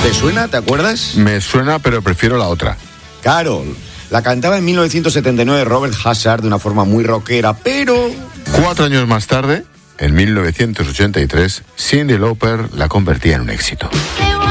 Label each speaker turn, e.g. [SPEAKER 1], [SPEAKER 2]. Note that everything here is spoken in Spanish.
[SPEAKER 1] ¿Te suena? ¿Te acuerdas?
[SPEAKER 2] Me suena, pero prefiero la otra.
[SPEAKER 1] Carol. La cantaba en 1979 Robert Hazard de una forma muy rockera, pero...
[SPEAKER 2] 4 años más tarde, en 1983, Cyndi Lauper la convertía en un éxito.